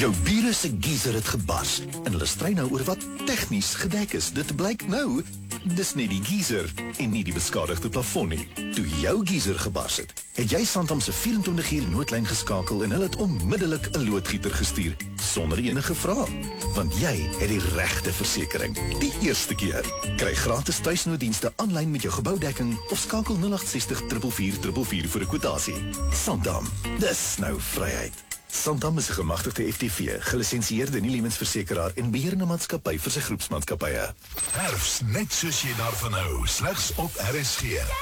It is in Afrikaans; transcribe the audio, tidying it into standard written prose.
Jou bure se geyser het gebars en hulle stry nou oor wat tegnies gedek is. Dit blyk nou, dis nie die geyser en nie die beskadigde plafon nie. Toe jou geyser gebars het jy Santam se 24 uur noodlyn geskakel en hulle het onmiddellik 'n loodgieter gestuur, sonder enige vrae. Want jy het die regte versekering. Die eerste keer. Kry gratis tuisnooddienste aanlyn met jou geboudekking of skakel 0860 444 444 vir 'n kwotasie. Santam, dis nou vryheid. Santam is 'n gemagtigde FTV, gelisensieerde nie-lewensversekeraar en beheerende maatskappy vir sy groepsmaatskappye. Herfs, net soos jy daarvan hou, slegs op RSG.